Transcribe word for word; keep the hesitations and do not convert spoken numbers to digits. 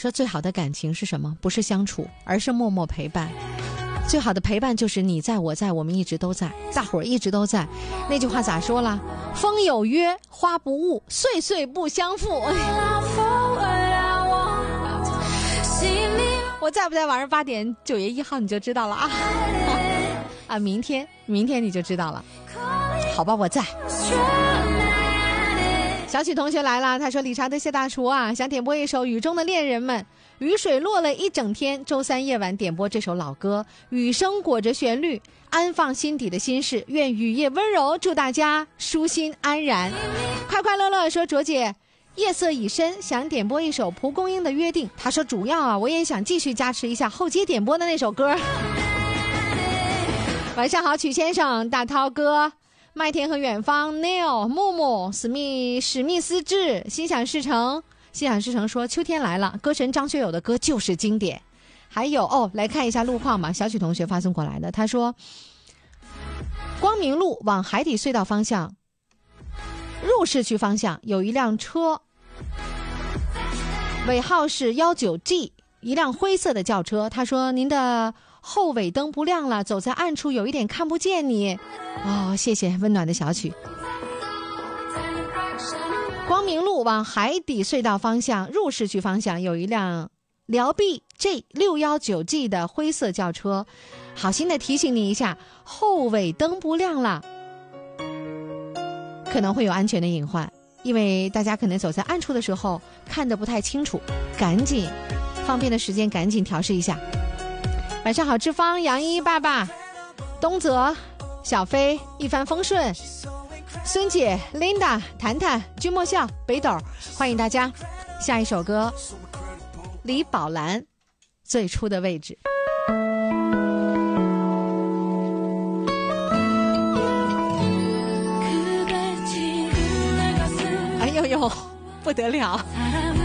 说最好的感情是什么？不是相处，而是默默陪伴。最好的陪伴就是你在我在，我们一直都在，大伙儿一直都在。那句话咋说了？风有约，花不误，岁岁不相负。我在不在晚上八点九月一号你就知道了啊啊！明天明天你就知道了。好吧，我在。小曲同学来了，他说理查德谢大厨啊，想点播一首《雨中的恋人们》。雨水落了一整天，周三夜晚点播这首老歌，雨声裹着旋律，安放心底的心事，愿雨夜温柔，祝大家舒心安然。快快乐乐说卓姐，夜色已深，想点播一首蒲公英的约定。他说主要啊，我也想继续加持一下后街点播的那首歌。晚上好，曲先生，大涛哥，麦田和远方 Neil 木木史密史密斯志，心想事成。心想事成说秋天来了，歌神张学友的歌就是经典。还有哦，来看一下路况吧，小曲同学发送过来的，他说光明路往海底隧道方向入市区方向有一辆车，尾号是一九 G， 一辆灰色的轿车。他说您的后尾灯不亮了，走在暗处有一点看不见你。哦，谢谢温暖的小曲。光明路往海底隧道方向入市区方向有一辆辽 B J 六一九 G 的灰色轿车，好心的提醒你一下，后尾灯不亮了，可能会有安全的隐患，因为大家可能走在暗处的时候看得不太清楚，赶紧方便的时间赶紧调试一下。晚上好，志芳、杨一爸爸、东泽、小飞、一帆风顺、孙姐、Linda、谈谈、君莫笑、北斗，欢迎大家。下一首歌李宝兰最初的位置。哎呦呦，不得了。